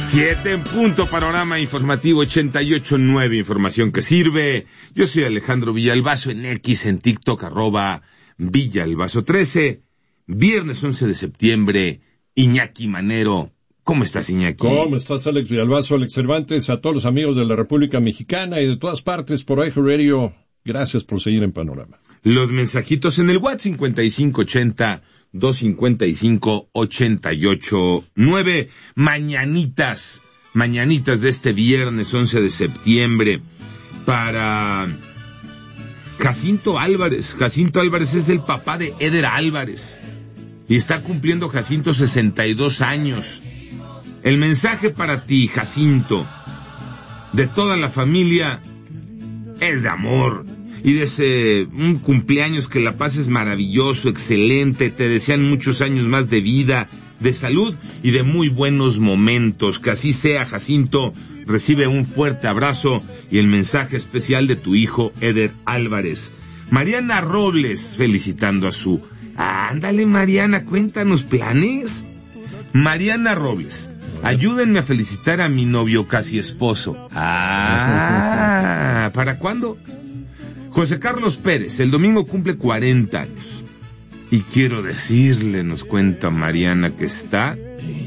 7 en punto, panorama informativo 88.9, información que sirve. Yo soy Alejandro Villalbazo, en X, en TikTok, @Villalbazo13. Viernes 11 de septiembre, Iñaki Manero. ¿Cómo estás, Iñaki? ¿Cómo estás, Alex Villalbazo, Alex Cervantes, a todos los amigos de la República Mexicana y de todas partes por iHeartRadio? Gracias por seguir en Panorama. Los mensajitos en el WhatsApp 5580-255-88-9. Mañanitas de este viernes 11 de septiembre para Jacinto Álvarez. Jacinto Álvarez es el papá de Eder Álvarez y está cumpliendo Jacinto 62 años. El mensaje para ti, Jacinto, de toda la familia, es de amor. Y desde un cumpleaños que la pases maravilloso, excelente, te desean muchos años más de vida, de salud y de muy buenos momentos. Que así sea, Jacinto. Recibe un fuerte abrazo y el mensaje especial de tu hijo, Eder Álvarez. Mariana Robles, felicitando a su... Ándale, Mariana, cuéntanos planes. Mariana Robles, ayúdenme a felicitar a mi novio casi esposo. ¿Para cuándo? José Carlos Pérez, el domingo cumple 40 años. Y quiero decirle, nos cuenta Mariana, que está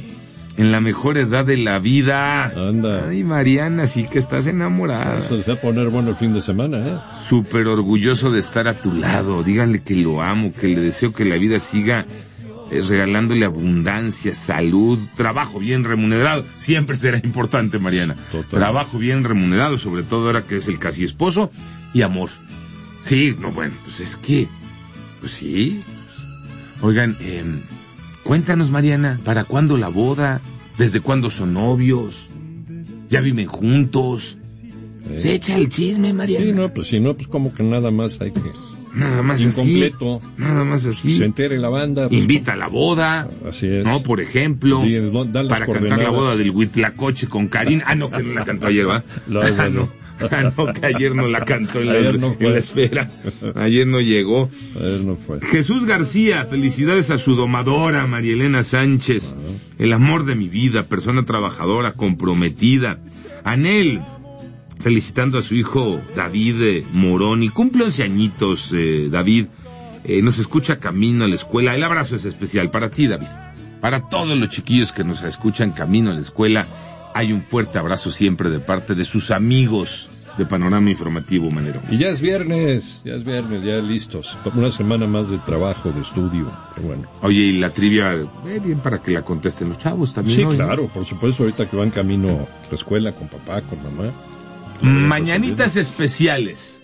en la mejor edad de la vida. Anda. Ay, Mariana, sí que estás enamorada. Eso se va a poner bueno el fin de semana, ¿eh? Súper orgulloso de estar a tu lado. Díganle que lo amo, que le deseo que la vida siga regalándole abundancia, salud, trabajo bien remunerado. Siempre será importante, Mariana. Total. Trabajo bien remunerado, sobre todo ahora que es el casi esposo, y amor. Sí, no, bueno, pues es que... Pues sí. Oigan, cuéntanos, Mariana, ¿para cuándo la boda? ¿Desde cuándo son novios? ¿Ya viven juntos? Se echa el chisme, Mariana. Sí, no, pues como que nada más hay que... Nada más incompleto, así. Nada más así. Se entere la banda. Pues, invita a la boda. Así es. No, por ejemplo. Sí, para cantar la boda del Huitlacoche con Karin. No, que no la cantó ayer, ¿va? No, que ayer no la cantó en no la esfera. Ayer no llegó. Ayer no fue. Jesús García, felicidades a su domadora, María Elena Sánchez. El amor de mi vida, persona trabajadora, comprometida. Anel, felicitando a su hijo David Moroni. Cumple 11 añitos, David. Nos escucha camino a la escuela. El abrazo es especial para ti, David. Para todos los chiquillos que nos escuchan camino a la escuela, hay un fuerte abrazo siempre de parte de sus amigos de Panorama Informativo, Manero. Y ya es viernes, ya listos. Una semana más de trabajo, de estudio. Pero bueno. Oye, y la trivia, bien para que la contesten los chavos también. Sí, hoy, claro, ¿no? Por supuesto, ahorita que van camino a la escuela con papá, con mamá. Mañanitas especiales.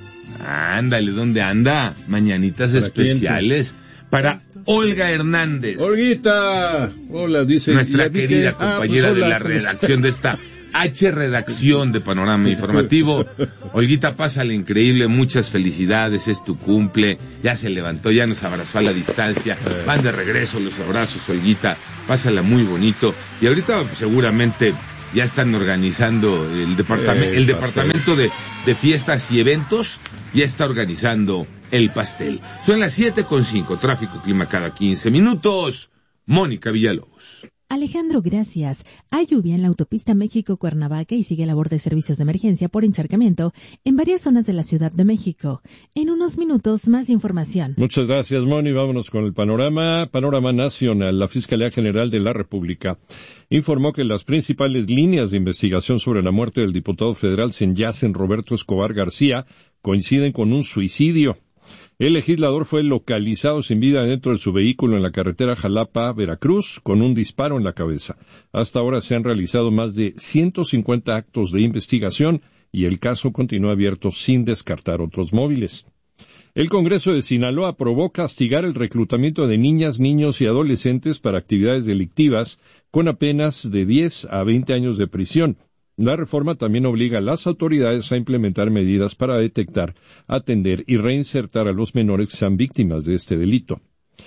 Ándale, ¿dónde anda? Mañanitas especiales para Olga Hernández. Olguita, hola, dice. Nuestra querida compañera de la redacción de esta redacción de Panorama Informativo. Olguita, pásale increíble, muchas felicidades, es tu cumple, ya se levantó, ya nos abrazó a la distancia, van de regreso los abrazos, Olguita, pásala muy bonito, y ahorita seguramente ya están organizando el departamento de fiestas y eventos, ya está organizando el pastel. Son las 7:05, tráfico, clima cada 15 minutos. Mónica Villalobos. Alejandro, gracias. Hay lluvia en la autopista México-Cuernavaca y sigue labor de servicios de emergencia por encharcamiento en varias zonas de la Ciudad de México. En unos minutos, más información. Muchas gracias, Moni. Vámonos con el panorama nacional. La Fiscalía General de la República informó que las principales líneas de investigación sobre la muerte del diputado federal Senyacen Roberto Escobar García coinciden con un suicidio. El legislador fue localizado sin vida dentro de su vehículo en la carretera Jalapa-Veracruz con un disparo en la cabeza. Hasta ahora se han realizado más de 150 actos de investigación y el caso continúa abierto sin descartar otros móviles. El Congreso de Sinaloa aprobó castigar el reclutamiento de niñas, niños y adolescentes para actividades delictivas con apenas de 10 a 20 años de prisión. La reforma también obliga a las autoridades a implementar medidas para detectar, atender y reinsertar a los menores que sean víctimas de este delito.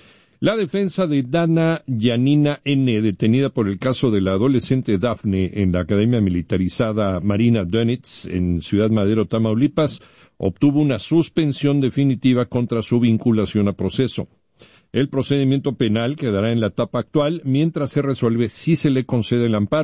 La defensa de Dana Yanina N., detenida por el caso de la adolescente Dafne en la Academia Militarizada Marina Dönitz en Ciudad Madero, Tamaulipas, obtuvo una suspensión definitiva contra su vinculación a proceso. El procedimiento penal quedará en la etapa actual mientras se resuelve si se le concede el amparo.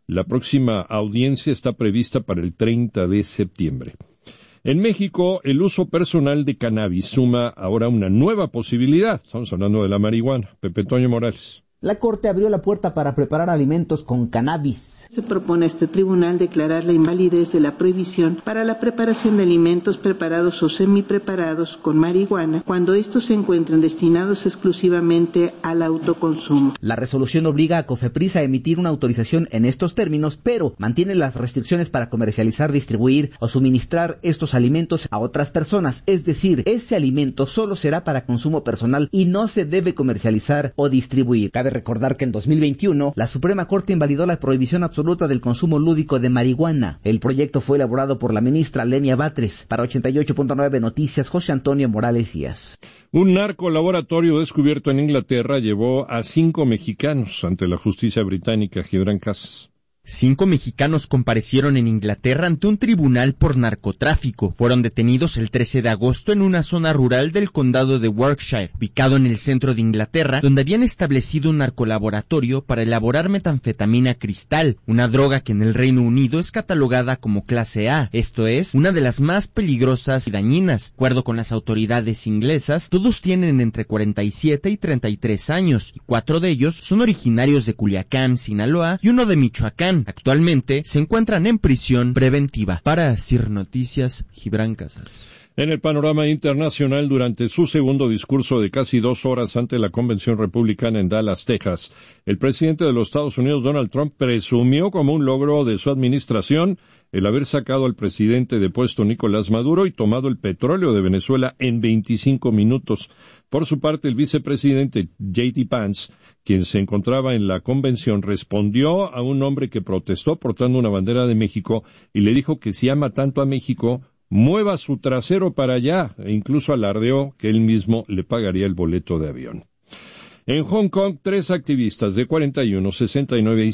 La próxima audiencia está prevista para el 30 de septiembre. En México, el uso personal de cannabis suma ahora una nueva posibilidad. Estamos hablando de la marihuana. Pepe Toño Morales. La Corte abrió la puerta para preparar alimentos con cannabis. Se propone a este tribunal declarar la invalidez de la prohibición para la preparación de alimentos preparados o semipreparados con marihuana cuando estos se encuentren destinados exclusivamente al autoconsumo. La resolución obliga a COFEPRIS a emitir una autorización en estos términos, pero mantiene las restricciones para comercializar, distribuir o suministrar estos alimentos a otras personas. Es decir, ese alimento solo será para consumo personal y no se debe comercializar o distribuir. Cabe recordar que en 2021 la Suprema Corte invalidó la prohibición absoluta del consumo lúdico de marihuana. El proyecto fue elaborado por la ministra Lenia Batres. Para 88.9 Noticias, José Antonio Morales Díaz. Un narcolaboratorio descubierto en Inglaterra llevó a 5 mexicanos ante la justicia británica. Gibran Casas. 5 mexicanos comparecieron en Inglaterra ante un tribunal por narcotráfico. Fueron detenidos el 13 de agosto en una zona rural del condado de Warwickshire, ubicado en el centro de Inglaterra, donde habían establecido un narcolaboratorio para elaborar metanfetamina cristal, una droga que en el Reino Unido es catalogada como clase A, esto es, una de las más peligrosas y dañinas. De acuerdo con las autoridades inglesas, todos tienen entre 47 y 33 años, y 4 de ellos son originarios de Culiacán, Sinaloa, y uno de Michoacán. Actualmente se encuentran en prisión preventiva. Para CIR Noticias, Gibran Casas. En el panorama internacional, durante su segundo discurso de casi 2 horas ante la Convención Republicana en Dallas, Texas, el presidente de los Estados Unidos, Donald Trump, presumió como un logro de su administración el haber sacado al presidente de puesto Nicolás Maduro y tomado el petróleo de Venezuela en 25 minutos. Por su parte, el vicepresidente J.D. Vance, quien se encontraba en la convención, respondió a un hombre que protestó portando una bandera de México y le dijo que si ama tanto a México, mueva su trasero para allá, e incluso alardeó que él mismo le pagaría el boleto de avión. En Hong Kong, 3 activistas de 41, 69 y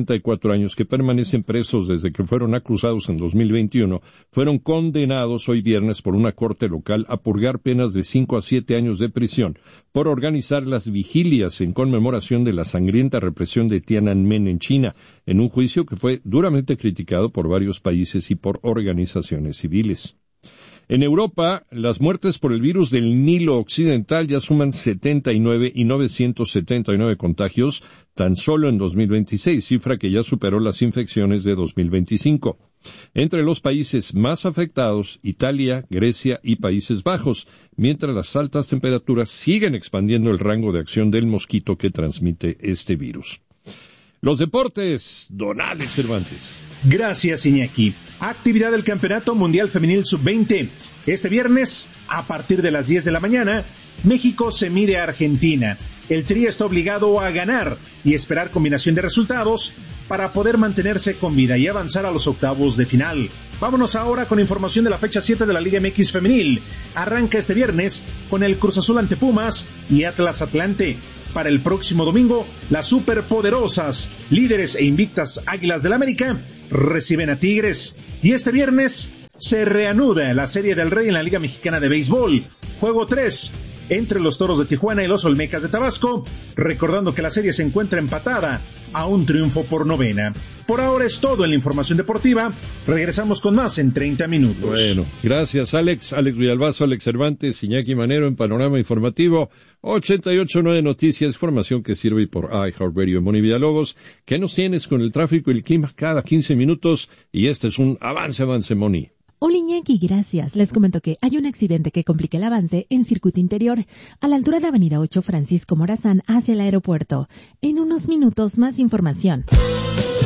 74 años que permanecen presos desde que fueron acusados en 2021, fueron condenados hoy viernes por una corte local a purgar penas de 5 a 7 años de prisión por organizar las vigilias en conmemoración de la sangrienta represión de Tiananmen en China, en un juicio que fue duramente criticado por varios países y por organizaciones civiles. En Europa, las muertes por el virus del Nilo Occidental ya suman 79 y 979 contagios tan solo en 2026, cifra que ya superó las infecciones de 2025. Entre los países más afectados, Italia, Grecia y Países Bajos, mientras las altas temperaturas siguen expandiendo el rango de acción del mosquito que transmite este virus. Los deportes, don Alex Cervantes. Gracias, Iñaki. Actividad del Campeonato Mundial Femenil Sub-20. Este viernes, a partir de las 10 de la mañana, México se mide a Argentina. El Tri está obligado a ganar y esperar combinación de resultados para poder mantenerse con vida y avanzar a los octavos de final. Vámonos ahora con información de la fecha 7 de la Liga MX Femenil. Arranca este viernes con el Cruz Azul ante Pumas y Atlas Atlante. Para el próximo domingo, las superpoderosas, líderes e invictas Águilas del América reciben a Tigres. Y este viernes se reanuda la Serie del Rey en la Liga Mexicana de Béisbol. Juego 3 entre los Toros de Tijuana y los Olmecas de Tabasco, recordando que la serie se encuentra empatada a un triunfo por 9. Por ahora es todo en la información deportiva. Regresamos con más en 30 minutos. Bueno, gracias Alex Villalbazo, Alex Cervantes, Iñaki Manero en Panorama Informativo 88.9 Noticias, información que sirve por iHeartRadio. Moni Villalobos, ¿qué nos tienes con el tráfico y el clima cada 15 minutos? Y este es un avance, Moni. Hola Iñaki, gracias. Les comento que hay un accidente que complica el avance en circuito interior a la altura de Avenida 8 Francisco Morazán hacia el aeropuerto. En unos minutos más información.